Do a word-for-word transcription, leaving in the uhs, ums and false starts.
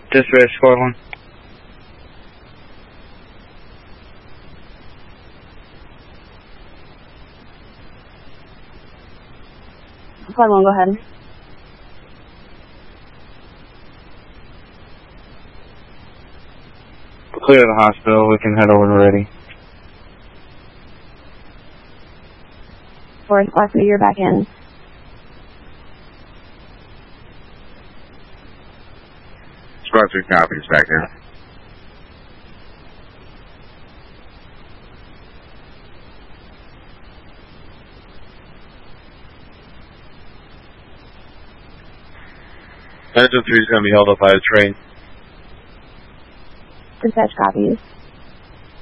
Dispatch squad one. Squad one, go ahead. Clear the hospital, we can head over to ready. Forest Black, you're back in. Squad three copies back there. Engine three is going to be held up by a train. Dispatch copies.